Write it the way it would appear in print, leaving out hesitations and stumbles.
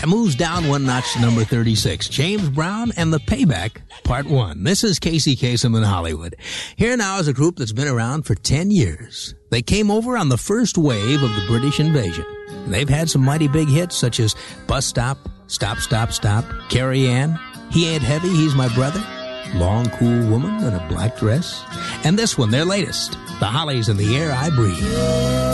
moves down one notch to number 36. James Brown and the Payback, Part 1. This is Casey Kasem in Hollywood. Here now is a group that's been around for 10 years. They came over on the first wave of the British invasion. They've had some mighty big hits such as Bus Stop, Stop, Stop, Stop, Carrie Ann, He Ain't Heavy, He's My Brother, Long Cool Woman in a Black Dress, and this one, their latest, The Hollies and the Air I Breathe.